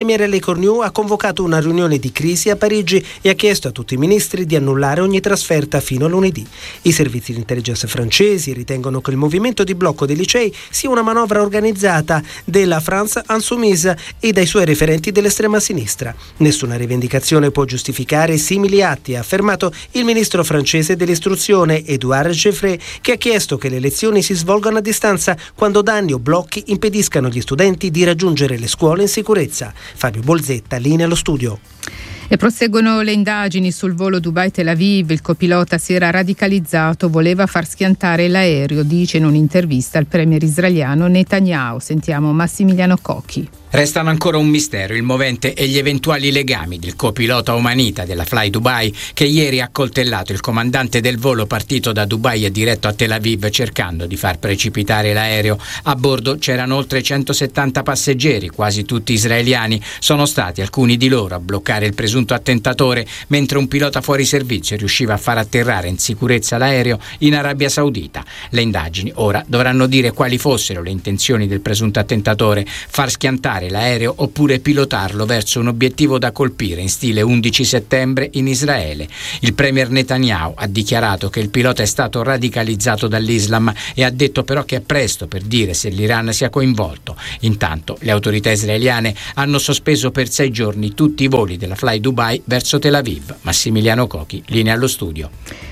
premier Lee Cornu ha convocato una riunione di crisi a Parigi e ha chiesto a tutti i ministri di annullare ogni trasferta fino a lunedì. I servizi di intelligence francesi ritengono che il movimento di blocco dei licei sia una manovra organizzata della France Insoumise e dai suoi referenti dell'estrema sinistra. Nessuna rivendicazione può giustificare simili atti, ha affermato il ministro francese dell'istruzione Édouard Geoffroy, che ha chiesto che le lezioni si svolgano a distanza quando danni o blocchi impediscano agli studenti di raggiungere le scuole in sicurezza. Fabio Bolzetta, linea allo studio. E proseguono le indagini sul volo Dubai-Tel Aviv. Il copilota si era radicalizzato, voleva far schiantare l'aereo, dice in un'intervista al premier israeliano Netanyahu. Sentiamo Massimiliano Cocchi. Restano ancora un mistero il movente e gli eventuali legami del copilota omanita della Fly Dubai, che ieri ha accoltellato il comandante del volo partito da Dubai e diretto a Tel Aviv cercando di far precipitare l'aereo. A bordo c'erano oltre 170 passeggeri, quasi tutti israeliani. Sono stati alcuni di loro a bloccare il presunto attentatore, mentre un pilota fuori servizio riusciva a far atterrare in sicurezza l'aereo in Arabia Saudita. Le indagini ora dovranno dire quali fossero le intenzioni del presunto attentatore: far schiantare l'aereo oppure pilotarlo verso un obiettivo da colpire in stile 11 settembre in Israele. Il premier Netanyahu ha dichiarato che il pilota è stato radicalizzato dall'Islam e ha detto però che è presto per dire se l'Iran sia coinvolto. Intanto le autorità israeliane hanno sospeso per 6 giorni tutti i voli della Fly Dubai verso Tel Aviv. Massimiliano Cocchi, linea allo studio.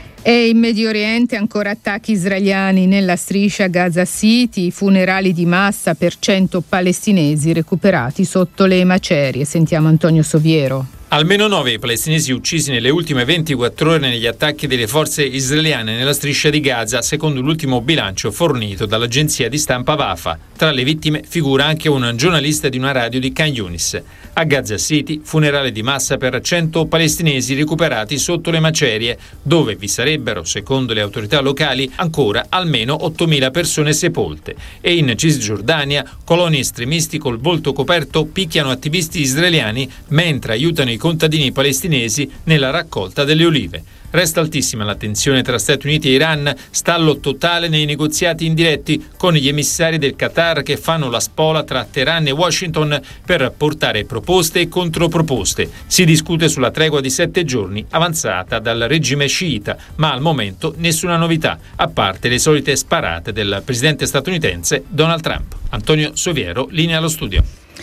E in Medio Oriente ancora attacchi israeliani nella striscia Gaza City, funerali di massa per 100 palestinesi recuperati sotto le macerie. Sentiamo Antonio Soviero. Almeno 9 palestinesi uccisi nelle ultime 24 ore negli attacchi delle forze israeliane nella striscia di Gaza, secondo l'ultimo bilancio fornito dall'agenzia di stampa Wafa. Tra le vittime figura anche un giornalista di una radio di Khan Yunis. A Gaza City, funerale di massa per 100 palestinesi recuperati sotto le macerie, dove vi sarebbero, secondo le autorità locali, ancora almeno 8.000 persone sepolte. E in Cisgiordania, coloni estremisti col volto coperto picchiano attivisti israeliani mentre aiutano i contadini palestinesi nella raccolta delle olive. Resta altissima la tensione tra Stati Uniti e Iran, stallo totale nei negoziati indiretti con gli emissari del Qatar che fanno la spola tra Teheran e Washington per portare proposte e controproposte. Si discute sulla tregua di 7 giorni avanzata dal regime sciita, ma al momento nessuna novità, a parte le solite sparate del presidente statunitense Donald Trump. Antonio Soviero, linea allo studio.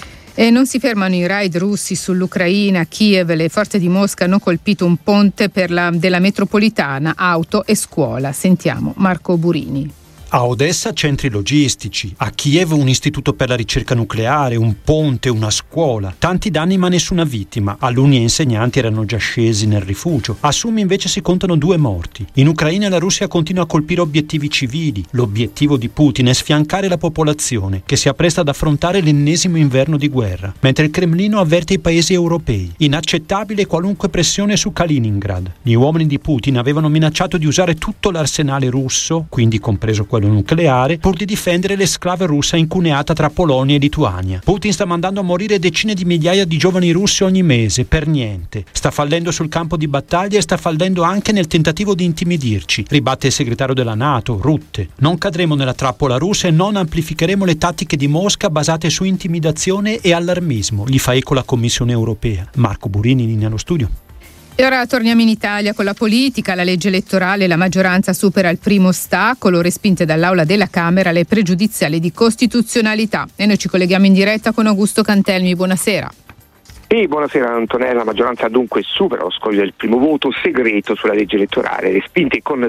E non si fermano i raid russi sull'Ucraina. A Kiev le forze di Mosca hanno colpito un ponte della metropolitana, auto e scuola. Sentiamo Marco Burini. A Odessa centri logistici, a Kiev un istituto per la ricerca nucleare, un ponte, una scuola. Tanti danni ma nessuna vittima. Alunni e insegnanti erano già scesi nel rifugio. A Sumi invece si contano 2 morti. In Ucraina la Russia continua a colpire obiettivi civili. L'obiettivo di Putin è sfiancare la popolazione, che si appresta ad affrontare l'ennesimo inverno di guerra, mentre il Cremlino avverte i paesi europei. Inaccettabile qualunque pressione su Kaliningrad. Gli uomini di Putin avevano minacciato di usare tutto l'arsenale russo, quindi compreso quello nucleare, pur di difendere l'esclave russa incuneata tra Polonia e Lituania. Putin sta mandando a morire decine di migliaia di giovani russi ogni mese, per niente. Sta fallendo sul campo di battaglia e sta fallendo anche nel tentativo di intimidirci, ribatte il segretario della NATO, Rutte. Non cadremo nella trappola russa e non amplificheremo le tattiche di Mosca basate su intimidazione e allarmismo, gli fa eco la Commissione europea. Marco Burini, linea allo studio. E ora torniamo in Italia con la politica. La legge elettorale, la maggioranza supera il primo ostacolo, respinte dall'Aula della Camera le pregiudiziali di costituzionalità. E noi ci colleghiamo in diretta con Augusto Cantelmi. Buonasera. Sì, buonasera Antonella. La maggioranza dunque supera lo scoglio del primo voto segreto sulla legge elettorale, respinte con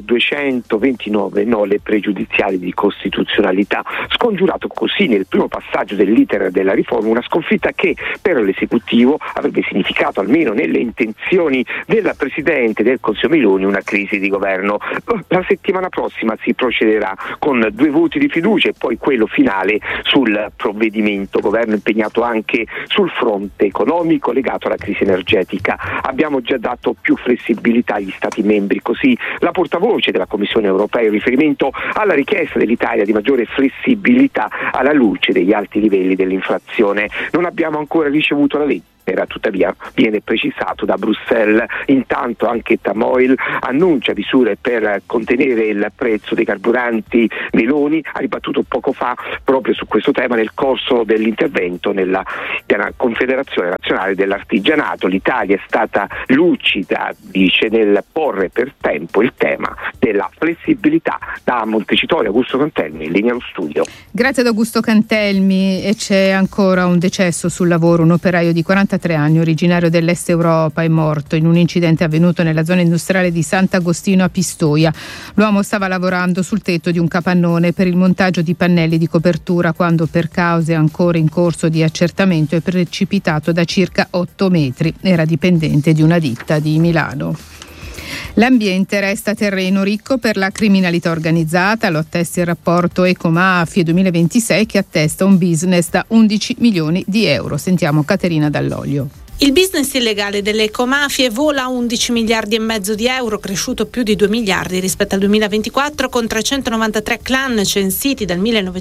229 no le pregiudiziali di costituzionalità, scongiurato così nel primo passaggio dell'iter della riforma una sconfitta che per l'esecutivo avrebbe significato, almeno nelle intenzioni del Presidente del Consiglio Meloni, una crisi di governo. La settimana prossima si procederà con 2 voti di fiducia e poi quello finale sul provvedimento, governo impegnato anche sul fronte economico legato alla crisi energetica. Abbiamo già dato più flessibilità agli Stati membri, così la portavoce della Commissione europea in riferimento alla richiesta dell'Italia di maggiore flessibilità alla luce degli alti livelli dell'inflazione. Non abbiamo ancora ricevuto la legge tuttavia viene precisato da Bruxelles. Intanto anche Tamoil annuncia misure per contenere il prezzo dei carburanti. Meloni ha ribattuto poco fa proprio su questo tema nel corso dell'intervento nella Confederazione Nazionale dell'Artigianato. L'Italia è stata lucida, dice, nel porre per tempo il tema della flessibilità. Da Montecitorio, Augusto Cantelmi, in linea allo studio. Grazie ad Augusto Cantelmi. E c'è ancora un decesso sul lavoro. Un operaio di 43 anni, originario dell'Est Europa, è morto in un incidente avvenuto nella zona industriale di Sant'Agostino a Pistoia. L'uomo stava lavorando sul tetto di un capannone per il montaggio di pannelli di copertura quando, per cause ancora in corso di accertamento, è precipitato da circa 8 metri. Era dipendente di una ditta di Milano. L'ambiente resta terreno ricco per la criminalità organizzata, lo attesta il rapporto Ecomafie 2026 che attesta un business da 11 milioni di euro. Sentiamo Caterina Dall'Olio. Il business illegale delle ecomafie vola a 11 miliardi e mezzo di euro, cresciuto più di 2 miliardi rispetto al 2024, con 393 clan censiti dal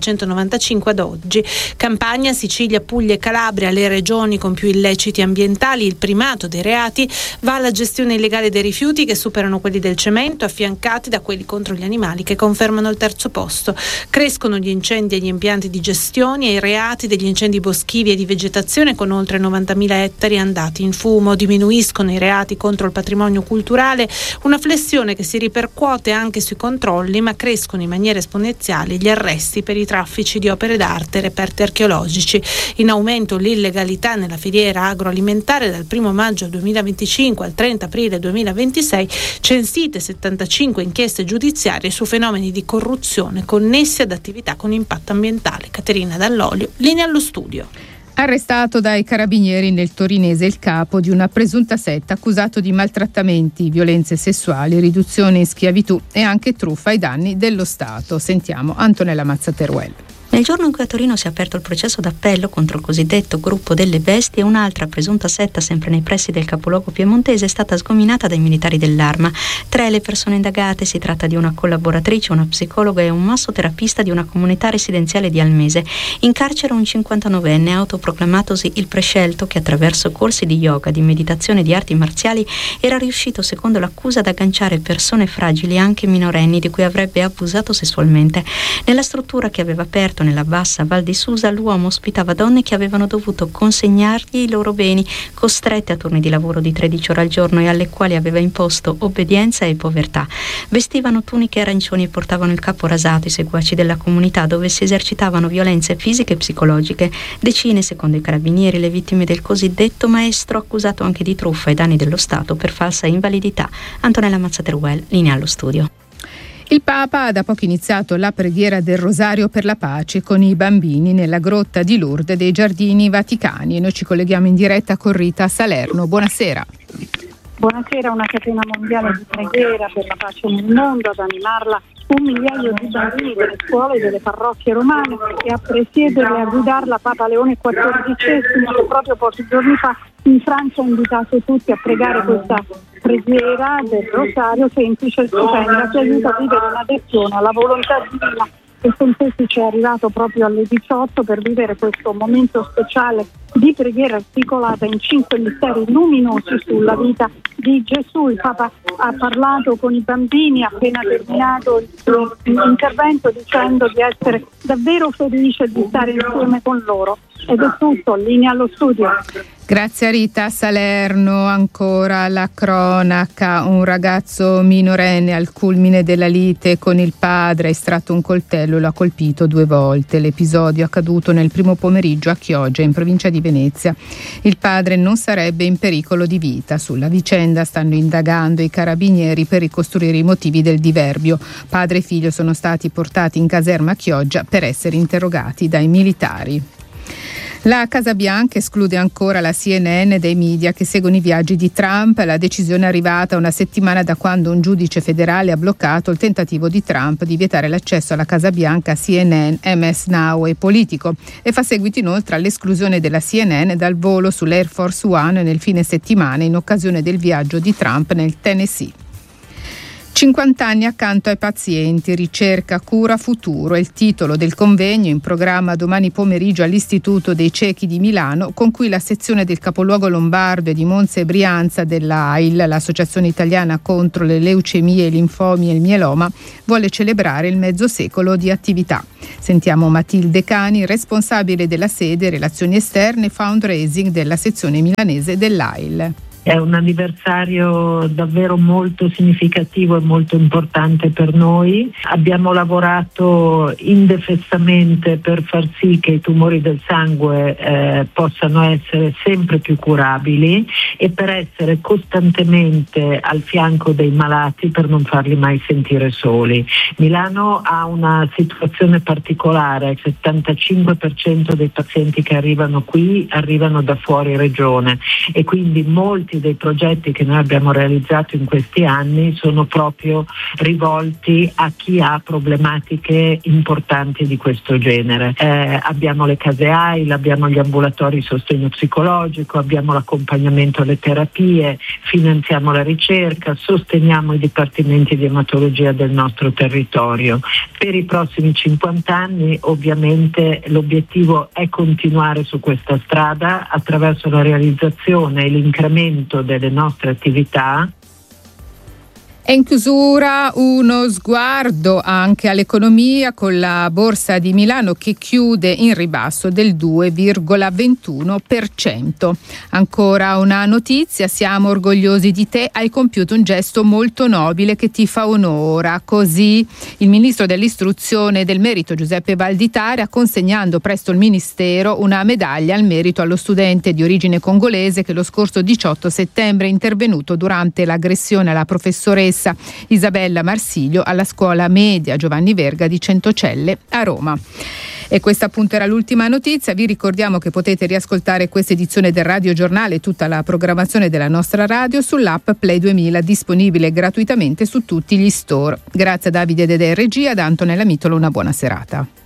1995 ad oggi. Campania, Sicilia, Puglia e Calabria, le regioni con più illeciti ambientali. Il primato dei reati va alla gestione illegale dei rifiuti, che superano quelli del cemento, affiancati da quelli contro gli animali, che confermano il terzo posto. Crescono gli incendi agli impianti di gestione e i reati degli incendi boschivi e di vegetazione, con oltre 90.000 ettari andati in fumo. Diminuiscono i reati contro il patrimonio culturale, una flessione che si ripercuote anche sui controlli, ma crescono in maniera esponenziale gli arresti per i traffici di opere d'arte e reperti archeologici. In aumento l'illegalità nella filiera agroalimentare dal 1 maggio 2025 al 30 aprile 2026, censite 75 inchieste giudiziarie su fenomeni di corruzione connessi ad attività con impatto ambientale. Caterina Dall'Olio, linea allo studio. Arrestato dai carabinieri nel torinese il capo di una presunta setta accusato di maltrattamenti, violenze sessuali, riduzione in schiavitù e anche truffa ai danni dello Stato. Sentiamo Antonella Mazzateruel. Nel giorno in cui a Torino si è aperto il processo d'appello contro il cosiddetto gruppo delle bestie, un'altra presunta setta sempre nei pressi del capoluogo piemontese è stata sgominata dai militari dell'Arma. 3 le persone indagate, si tratta di una collaboratrice, una psicologa e un massoterapista di una comunità residenziale di Almese. In carcere un 59enne autoproclamatosi il prescelto che attraverso corsi di yoga, di meditazione e di arti marziali era riuscito, secondo l'accusa, ad agganciare persone fragili, anche minorenni, di cui avrebbe abusato sessualmente. Nella struttura che aveva aperto nella bassa Val di Susa, l'uomo ospitava donne che avevano dovuto consegnargli i loro beni, costrette a turni di lavoro di 13 ore al giorno e alle quali aveva imposto obbedienza e povertà. Vestivano tuniche arancioni e portavano il capo rasato, i seguaci della comunità, dove si esercitavano violenze fisiche e psicologiche. Decine, secondo i carabinieri, le vittime del cosiddetto maestro, accusato anche di truffa ai danni dello Stato per falsa invalidità. Antonella Mazzateruel, linea allo studio. Il Papa ha da poco iniziato la preghiera del Rosario per la pace con i bambini nella grotta di Lourdes dei Giardini Vaticani. E noi ci colleghiamo in diretta con Rita Salerno. Buonasera. Buonasera. Una catena mondiale di preghiera per la pace nel mondo, ad animarla 1 migliaio di bambini delle scuole e delle parrocchie romane, e a presiedere e a guidarla Papa Leone XIV, che proprio pochi giorni fa in Francia ha invitato tutti a pregare questa preghiera del Rosario, semplice e stupenda, che aiuta a vivere un'adesione alla volontà divina. Il Pontefice è arrivato proprio alle 18 per vivere questo momento speciale di preghiera articolata in 5 misteri luminosi sulla vita di Gesù. Il Papa ha parlato con i bambini, ha appena terminato il suo intervento, dicendo di essere davvero felice di stare insieme con loro. Ed è tutto, linea allo studio. Grazie a Rita Salerno. Ancora la cronaca: un ragazzo minorenne al culmine della lite con il padre ha estratto un coltello e lo ha colpito 2 volte. L'episodio è accaduto nel primo pomeriggio a Chioggia, in provincia di Venezia. Il padre non sarebbe in pericolo di vita. Sulla vicenda stanno indagando i carabinieri per ricostruire i motivi del diverbio. Padre e figlio sono stati portati in caserma a Chioggia per essere interrogati dai militari. La Casa Bianca esclude ancora la CNN dai media che seguono i viaggi di Trump. La decisione è arrivata una settimana da quando un giudice federale ha bloccato il tentativo di Trump di vietare l'accesso alla Casa Bianca a CNN, MS Now e Politico, e fa seguito inoltre all'esclusione della CNN dal volo sull'Air Force One nel fine settimana in occasione del viaggio di Trump nel Tennessee. 50 anni accanto ai pazienti, ricerca, cura, futuro è il titolo del convegno in programma domani pomeriggio all'Istituto dei Ciechi di Milano, con cui la sezione del capoluogo lombardo e di Monza e Brianza della AIL, l'Associazione Italiana contro le leucemie, i linfomi e il mieloma, vuole celebrare il mezzo secolo di attività. Sentiamo Matilde Cani, responsabile della sede Relazioni Esterne e Fundraising della sezione milanese dell'AIL. È un anniversario davvero molto significativo e molto importante per noi. Abbiamo lavorato indefessamente per far sì che i tumori del sangue possano essere sempre più curabili e per essere costantemente al fianco dei malati per non farli mai sentire soli. Milano ha una situazione particolare, il 75% dei pazienti che arrivano qui arrivano da fuori regione e quindi molti dei progetti che noi abbiamo realizzato in questi anni sono proprio rivolti a chi ha problematiche importanti di questo genere. Abbiamo le case AIL, abbiamo gli ambulatori di sostegno psicologico, abbiamo l'accompagnamento alle terapie, finanziamo la ricerca, sosteniamo i dipartimenti di ematologia del nostro territorio. Per i prossimi 50 anni ovviamente l'obiettivo è continuare su questa strada attraverso la realizzazione e l'incremento delle nostre attività. E in chiusura uno sguardo anche all'economia con la Borsa di Milano che chiude in ribasso del 2,21%. Ancora una notizia, siamo orgogliosi di te, hai compiuto un gesto molto nobile che ti fa onora. Così il ministro dell'istruzione e del merito Giuseppe Valditara, consegnando presso il ministero una medaglia al merito allo studente di origine congolese che lo scorso 18 settembre è intervenuto durante l'aggressione alla professoressa Isabella Marsiglio alla scuola media Giovanni Verga di Centocelle a Roma. E questa appunto era l'ultima notizia. Vi ricordiamo che potete riascoltare questa edizione del Radio Giornale e tutta la programmazione della nostra radio sull'app Play 2000, disponibile gratuitamente su tutti gli store. Grazie a Davide Dedè in regia, da Antonella Mitolo una buona serata.